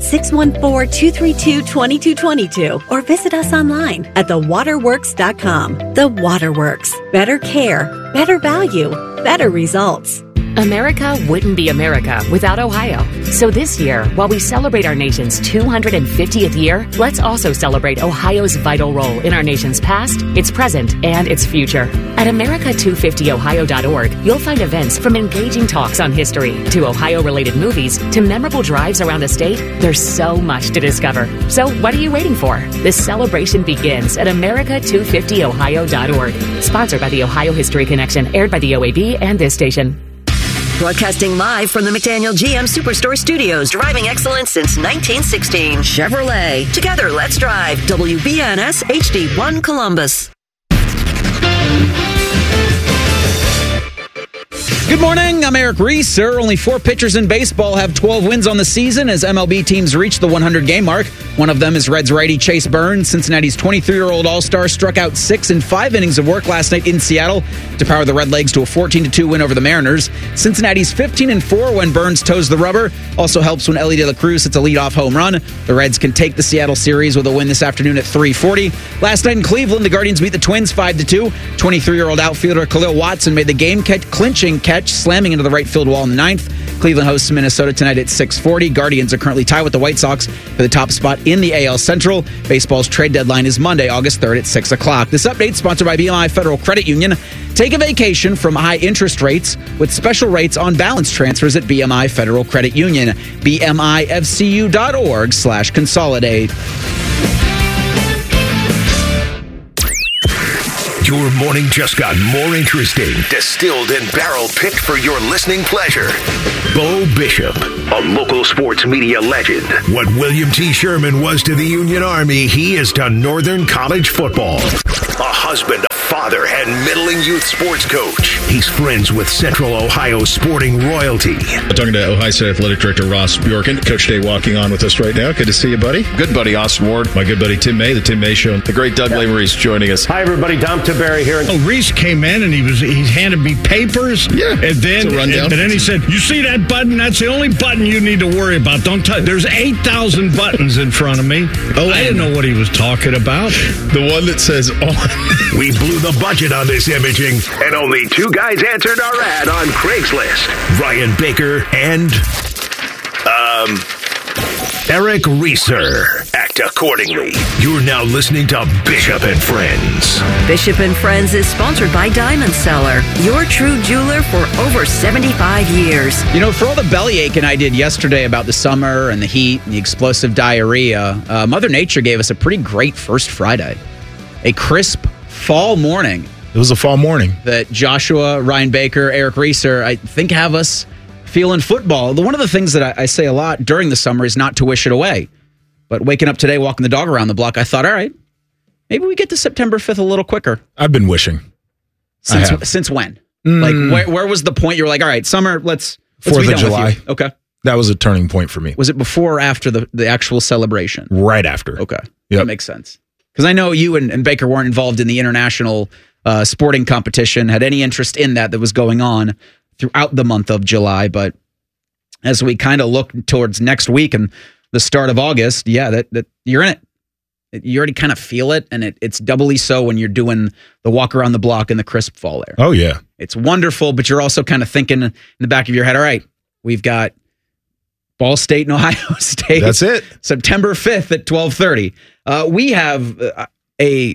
614-232-2222 or visit us online at thewaterworks.com. The Waterworks. Better care, better value, better results. America wouldn't be America without Ohio. So this year, while we celebrate our nation's 250th year, let's also celebrate Ohio's vital role in our nation's past, its present, and its future. At America250ohio.org, you'll find events from engaging talks on history to Ohio-related movies to memorable drives around the state. There's so much to discover. So what are you waiting for? This celebration begins at America250ohio.org. Sponsored by the Ohio History Connection, aired by the OAB and this station. Broadcasting live from the McDaniel GM Superstore Studios, driving excellence since 1916. Chevrolet. Together, let's drive. WBNS HD1 Columbus. Good morning, I'm Eric Reese. There are only 4 pitchers in baseball have 12 wins on the season as MLB teams reach the 100-game mark. One of them is Reds righty Chase Burns. Cincinnati's 23-year-old All-Star struck out 6 in 5 innings of work last night in Seattle to power the Redlegs to a 14-2 win over the Mariners. Cincinnati's 15-4 when Burns toes the rubber. Also helps when Ellie De La Cruz hits a leadoff home run. The Reds can take the Seattle series with a win this afternoon at 3:40. Last night in Cleveland, the Guardians beat the Twins 5-2. 23-year-old outfielder Khalil Watson made the game-clinching catch, slamming into the right field wall in the 9th. Cleveland hosts Minnesota tonight at 6:40. Guardians are currently tied with the White Sox for the top spot in the AL Central. Baseball's trade deadline is Monday, August 3rd at 6 o'clock. This update sponsored by BMI Federal Credit Union. Take a vacation from high interest rates with special rates on balance transfers at BMI Federal Credit Union. BMIFCU.org/consolidate. Your morning just got more interesting. Distilled and barrel-picked for your listening pleasure. Bo Bishop, a local sports media legend. What William T. Sherman was to the Union Army, he is to Northern College football. A husband, a father, and middling youth sports coach. He's friends with Central Ohio sporting royalty. I'm talking to Ohio State Athletic Director Ross Bjorken. Coach Day walking on with us right now. Good to see you, buddy. Good buddy, Austin Ward. My good buddy, Tim May, the Tim May Show. The great Doug Lamere's joining us. Hi, everybody. Dom Barry here. Oh, Reese came in and he handed me papers. Yeah. And then he said, "You see that button? That's the only button you need to worry about. Don't touch. There's 8,000 buttons in front of me." Oh, I didn't know what he was talking about. The one that says on. We blew the budget on this imaging, and only 2 guys answered our ad on Craigslist. Ryan Baker and Eric Reeser. Act accordingly. You're now listening to Bishop and Friends. Bishop and Friends is sponsored by Diamond Seller, your true jeweler for over 75 years. You know, for all the bellyaching I did yesterday about the summer and the heat and the explosive diarrhea, Mother Nature gave us a pretty great first Friday. A crisp fall morning. It was a fall morning. That Joshua, Ryan Baker, Eric Reeser, I think have us feeling football. One of the things that I say a lot during the summer is not to wish it away. But waking up today, walking the dog around the block, I thought, all right, maybe we get to September 5th a little quicker. I've been wishing. Since when? Like, where was the point? You were like, all right, summer, let's 4th of July. Okay. That was a turning point for me. Was it before or after the actual celebration? Right after. Okay. Yep. That makes sense. Because I know you and Baker weren't involved in the international sporting competition, had any interest in that was going on throughout the month of July. But as we kind of look towards next week and the start of August, that you're in it. You already kind of feel it, and it's doubly so when you're doing the walk around the block in the crisp fall air. Oh, yeah. It's wonderful, but you're also kind of thinking in the back of your head, all right, we've got Ball State and Ohio State. That's it. September 5th at 12:30. We have a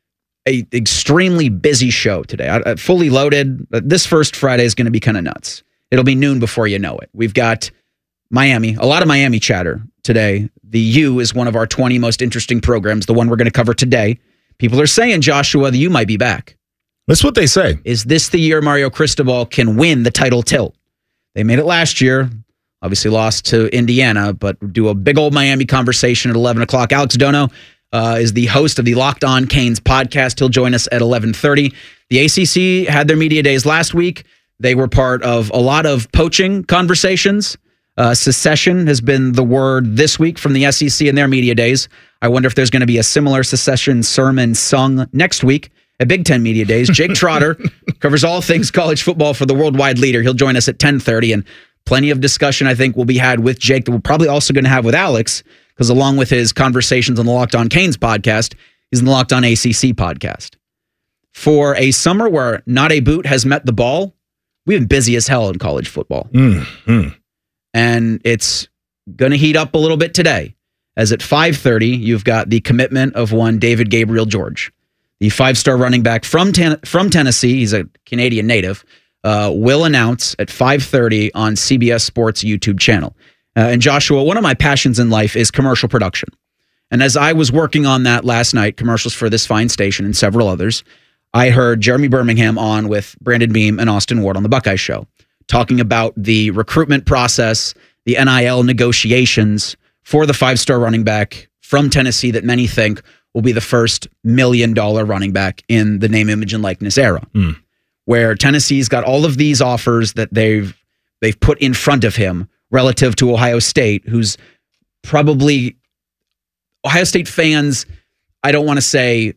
extremely busy show today. Fully loaded. This first Friday is going to be kind of nuts. It'll be noon before you know it. We've got Miami, a lot of Miami chatter today. The U is one of our 20 most interesting programs, the one we're going to cover today. People are saying, Joshua, the U might be back. That's what they say. Is this the year Mario Cristobal can win the title tilt? They made it last year. Obviously lost to Indiana, but do a big old Miami conversation at 11 o'clock. Alex Dono is the host of the Locked On Canes podcast. He'll join us at 11:30. The ACC had their media days last week. They were part of a lot of poaching conversations. Secession has been the word this week from the SEC in their media days. I wonder if there's going to be a similar secession sermon sung next week at Big Ten Media Days. Jake Trotter covers all things college football for the Worldwide Leader. He'll join us at 10:30, and plenty of discussion, I think, will be had with Jake that we're probably also going to have with Alex, because along with his conversations on the Locked On Canes podcast, he's in the Locked On ACC podcast. For a summer where not a boot has met the ball, we've been busy as hell in college football. Mm-hmm. And it's going to heat up a little bit today, as at 5:30, you've got the commitment of one David Gabriel George, the 5-star running back from Tennessee. He's a Canadian native. Will announce at 5:30 on CBS Sports YouTube channel. And Joshua, one of my passions in life is commercial production. And as I was working on that last night, commercials for this fine station and several others, I heard Jeremy Birmingham on with Brandon Beam and Austin Ward on the Buckeye Show, talking about the recruitment process, the NIL negotiations for the 5-star running back from Tennessee that many think will be the first $1 million running back in the name, image, and likeness era. Where Tennessee's got all of these offers that they've put in front of him relative to Ohio State, who's probably Ohio State fans, I don't want to say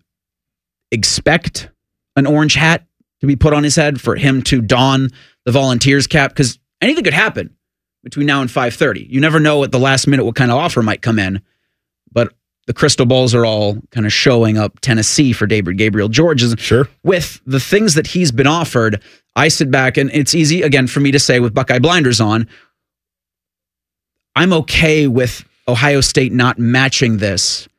expect an orange hat to be put on his head for him to don the Volunteers cap, because anything could happen between now and 5:30. You never know at the last minute what kind of offer might come in, but the crystal balls are all kind of showing up Tennessee for David Gabriel George. Sure. With the things that he's been offered, I sit back, and it's easy, again, for me to say with Buckeye blinders on, I'm okay with Ohio State not matching this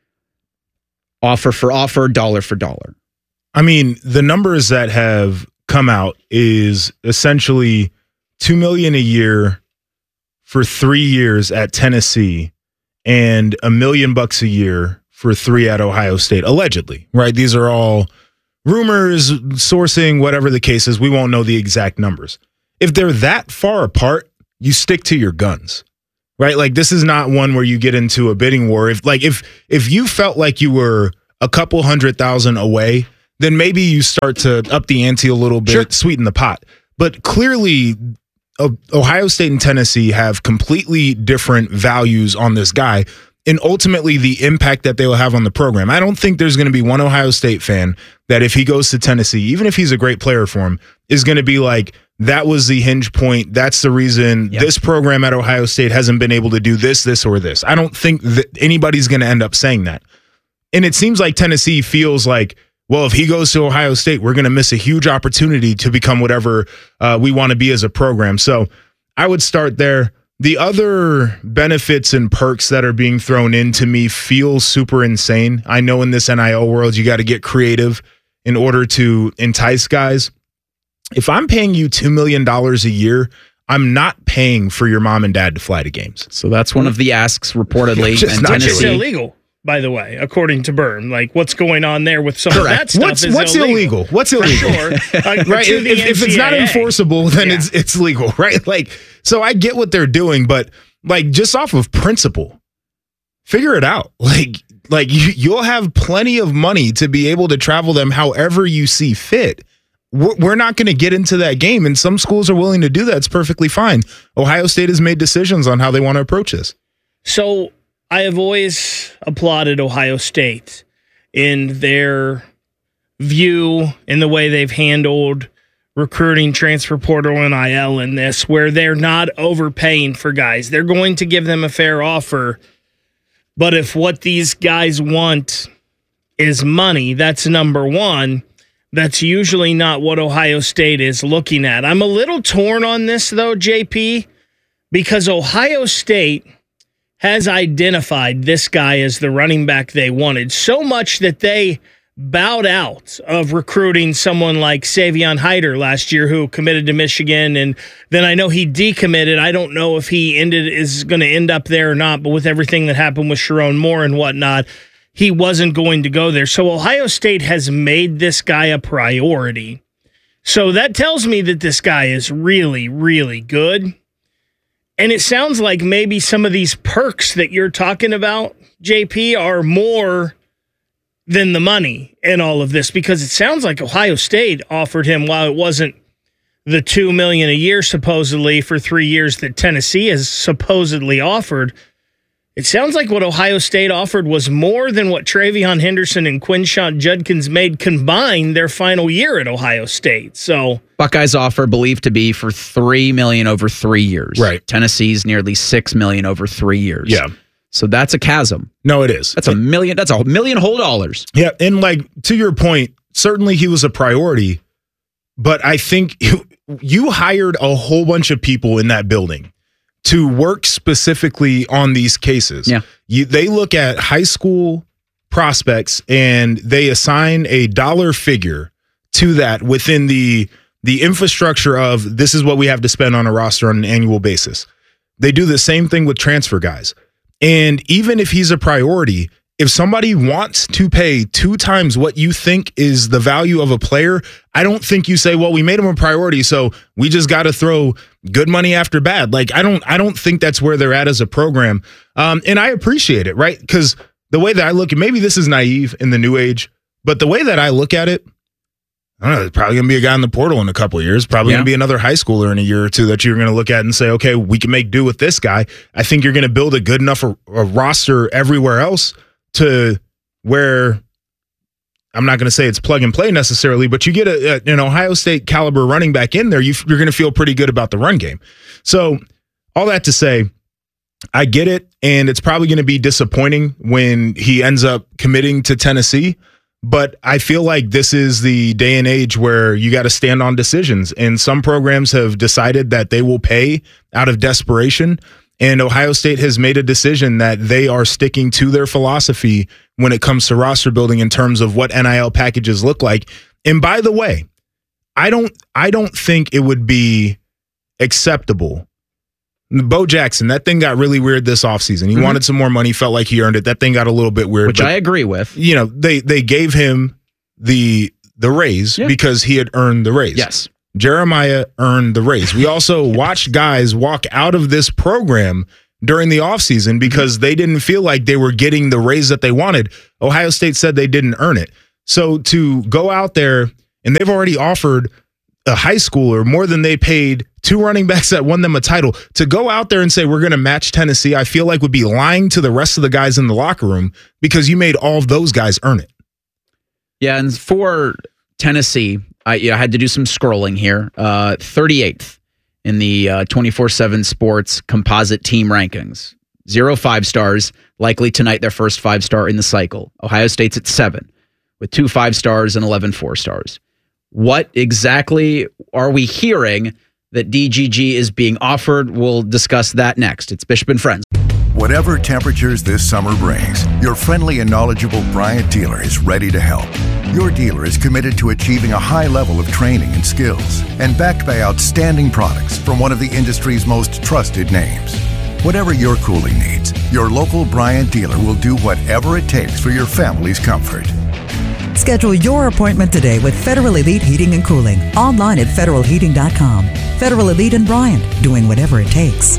offer for offer, dollar for dollar. I mean, the numbers that have come out is essentially $2 million a year for 3 years at Tennessee and $1 million a year for 3 at Ohio State, allegedly, right? These are all rumors, sourcing, whatever the case is. We won't know the exact numbers. If they're that far apart, you stick to your guns, right? Like, this is not one where you get into a bidding war. If you felt like you were a couple $100,000 away, then maybe you start to up the ante a little bit, sweeten the pot. But clearly, Ohio State and Tennessee have completely different values on this guy, and ultimately the impact that they will have on the program. I don't think there's going to be one Ohio State fan that if he goes to Tennessee, even if he's a great player for him, is going to be like, that was the hinge point. That's the reason this program at Ohio State hasn't been able to do this, this, or this. I don't think that anybody's going to end up saying that. And it seems like Tennessee feels like, well, if he goes to Ohio State, we're going to miss a huge opportunity to become whatever we want to be as a program. So I would start there. The other benefits and perks that are being thrown in to me feel super insane. I know in this NIL world, you got to get creative in order to entice guys. If I'm paying you $2 million a year, I'm not paying for your mom and dad to fly to games. So that's one of the asks reportedly. And Tennessee illegal, by the way, according to Byrne. Like, what's going on there with some of that stuff is what's illegal. What's illegal? Sure. Right? If it's not enforceable, then it's legal, right? Like, so I get what they're doing, but like, just off of principle, figure it out. Like you'll have plenty of money to be able to travel them however you see fit. We're not going to get into that game, and some schools are willing to do that. It's perfectly fine. Ohio State has made decisions on how they want to approach this. So I have always applauded Ohio State in their view, in the way they've handled recruiting, transfer portal, and NIL in this, where they're not overpaying for guys. They're going to give them a fair offer, but if what these guys want is money, that's number one. That's usually not what Ohio State is looking at. I'm a little torn on this, though, JP, because Ohio State has identified this guy as the running back they wanted, so much that they bowed out of recruiting someone like Savion Hyder last year, who committed to Michigan, and then I know he decommitted. I don't know if he is going to end up there or not, but with everything that happened with Sharon Moore and whatnot, he wasn't going to go there. So Ohio State has made this guy a priority. So that tells me that this guy is really, really good. And it sounds like maybe some of these perks that you're talking about, JP, are more than the money in all of this, because it sounds like Ohio State offered him, while it wasn't the $2 million a year supposedly for 3 years that Tennessee has supposedly offered. It sounds like what Ohio State offered was more than what Travion Henderson and Quinshon Judkins made combined their final year at Ohio State. So Buckeyes offer believed to be for $3 million over 3 years. Right. Tennessee's nearly $6 million over 3 years. Yeah. So that's a chasm. No, it is. That's $1 million. That's $1 million whole dollars. Yeah, and like, to your point, certainly he was a priority, but I think you hired a whole bunch of people in that building to work specifically on these cases. Yeah. They look at high school prospects and they assign a dollar figure to that within the infrastructure of, this is what we have to spend on a roster on an annual basis. They do the same thing with transfer guys. And even if he's a priority, if somebody wants to pay 2 times what you think is the value of a player, I don't think you say, well, we made him a priority, so we just got to throw good money after bad. Like, I don't think that's where they're at as a program. And I appreciate it, right? Because the way that I look at, maybe this is naive in the new age, but the way that I look at it, I don't know, there's probably going to be a guy in the portal in a couple of years, probably going to be another high schooler in a year or two that you're going to look at and say, okay, we can make do with this guy. I think you're going to build a good enough a roster everywhere else to where, I'm not going to say it's plug and play necessarily, but you get an Ohio State caliber running back in there, you're going to feel pretty good about the run game. So all that to say, I get it, and it's probably going to be disappointing when he ends up committing to Tennessee, but I feel like this is the day and age where you got to stand on decisions, and some programs have decided that they will pay out of desperation. And Ohio State has made a decision that they are sticking to their philosophy when it comes to roster building in terms of what NIL packages look like. And by the way, I don't think it would be acceptable. Bo Jackson, that thing got really weird this offseason. He wanted some more money, felt like he earned it. That thing got a little bit weird. Which I agree with. You know, they gave him the raise because he had earned the raise. Yes. Jeremiah earned the raise. We also watched guys walk out of this program during the offseason because they didn't feel like they were getting the raise that they wanted. Ohio State said they didn't earn it. So to go out there, and they've already offered a high schooler more than they paid two running backs that won them a title, to go out there and say we're going to match Tennessee, I feel like would be lying to the rest of the guys in the locker room because you made all of those guys earn it. Yeah, and for Tennessee, I had to do some scrolling here. 38th in the 24/7 Sports composite team rankings. 0 5-stars, likely tonight their first 5-star in the cycle. Ohio State's at 7, with 2 5-stars and 11 4-stars. What exactly are we hearing that DGG is being offered? We'll discuss that next. It's Bishop and Friends. Whatever temperatures this summer brings, your friendly and knowledgeable Bryant dealer is ready to help. Your dealer is committed to achieving a high level of training and skills and backed by outstanding products from one of the industry's most trusted names. Whatever your cooling needs, your local Bryant dealer will do whatever it takes for your family's comfort. Schedule your appointment today with Federal Elite Heating and Cooling. Online at federalheating.com. Federal Elite and Bryant, doing whatever it takes.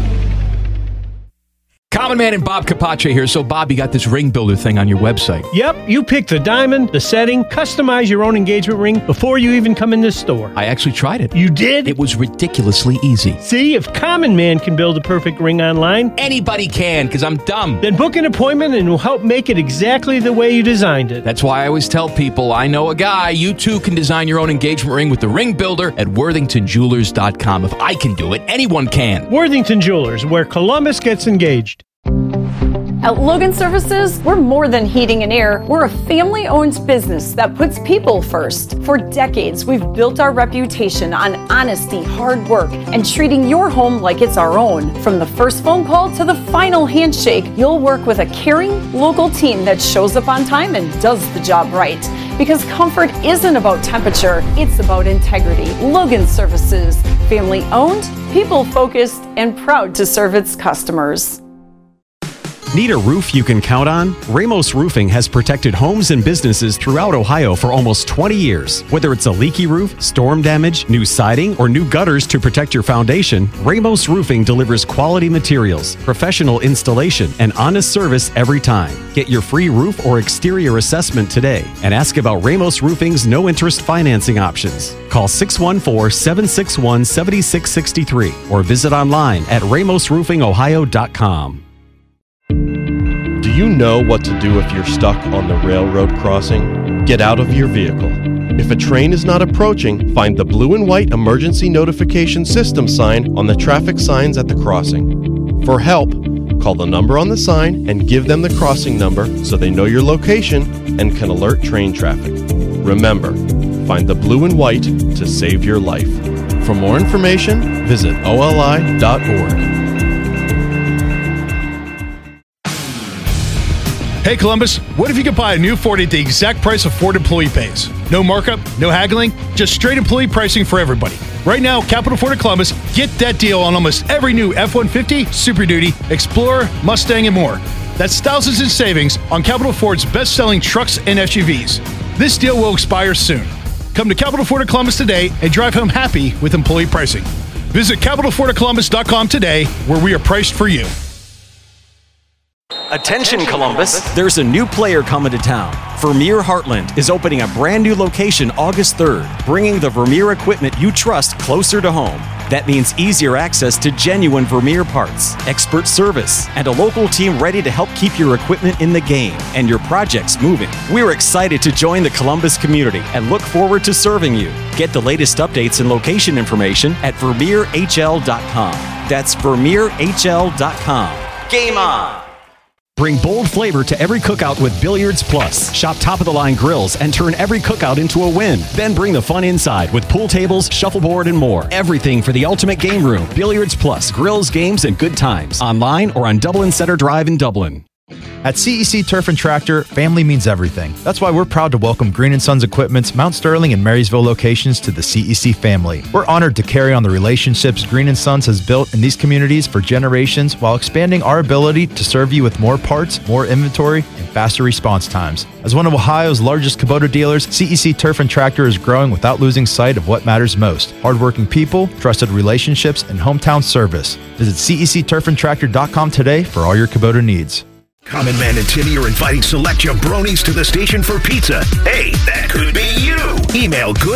Common Man and Bob Capace here. So, Bob, you got this ring builder thing on your website. Yep, you pick the diamond, the setting, customize your own engagement ring before you even come in this store. I actually tried it. You did? It was ridiculously easy. See, if Common Man can build a perfect ring online, anybody can, because I'm dumb. Then book an appointment and we'll help make it exactly the way you designed it. That's why I always tell people, I know a guy. You too can design your own engagement ring with the ring builder at worthingtonjewelers.com. If I can do it, anyone can. Worthington Jewelers, where Columbus gets engaged. At Logan Services, we're more than heating and air. We're a family-owned business that puts people first. For decades, we've built our reputation on honesty, hard work, and treating your home like it's our own. From the first phone call to the final handshake, you'll work with a caring, local team that shows up on time and does the job right. Because comfort isn't about temperature, it's about integrity. Logan Services, family-owned, people-focused, and proud to serve its customers. Need a roof you can count on? Ramos Roofing has protected homes and businesses throughout Ohio for almost 20 years. Whether it's a leaky roof, storm damage, new siding, or new gutters to protect your foundation, Ramos Roofing delivers quality materials, professional installation, and honest service every time. Get your free roof or exterior assessment today and ask about Ramos Roofing's no-interest financing options. Call 614-761-7663 or visit online at ramosroofingohio.com. Do you know what to do if you're stuck on the railroad crossing? Get out of your vehicle. If a train is not approaching, find the blue and white emergency notification system sign on the traffic signs at the crossing. For help, call the number on the sign and give them the crossing number so they know your location and can alert train traffic. Remember, find the blue and white to save your life. For more information, visit oli.org. Hey Columbus, what if you could buy a new Ford at the exact price a Ford employee pays? No markup, no haggling, just straight employee pricing for everybody. Right now, Capital Ford of Columbus, get that deal on almost every new F-150, Super Duty, Explorer, Mustang, and more. That's thousands in savings on Capital Ford's best-selling trucks and SUVs. This deal will expire soon. Come to Capital Ford of Columbus today and drive home happy with employee pricing. Visit CapitalFordofColumbus.com today, where we are priced for you. Attention Columbus, there's a new player coming to town. Vermeer Heartland is opening a brand new location August 3rd, bringing the Vermeer equipment you trust closer to home. That means easier access to genuine Vermeer parts, expert service, and a local team ready to help keep your equipment in the game and your projects moving. We're excited to join the Columbus community and look forward to serving you. Get the latest updates and location information at VermeerHL.com. That's VermeerHL.com. Game on! Bring bold flavor to every cookout with Billiards Plus. Shop top-of-the-line grills and turn every cookout into a win. Then bring the fun inside with pool tables, shuffleboard, and more. Everything for the ultimate game room. Billiards Plus. Grills, games, and good times. Online or on Dublin Center Drive in Dublin. At CEC Turf and Tractor, family means everything. That's why we're proud to welcome Green & Sons Equipment's Mount Sterling and Marysville locations to the CEC family. We're honored to carry on the relationships Green & Sons has built in these communities for generations while expanding our ability to serve you with more parts, more inventory, and faster response times. As one of Ohio's largest Kubota dealers, CEC Turf and Tractor is growing without losing sight of what matters most: hardworking people, trusted relationships, and hometown service. Visit CECTurfandTractor.com today for all your Kubota needs. Common Man and Timmy are inviting select jabronis to the station for pizza. Hey, that could be you. Email good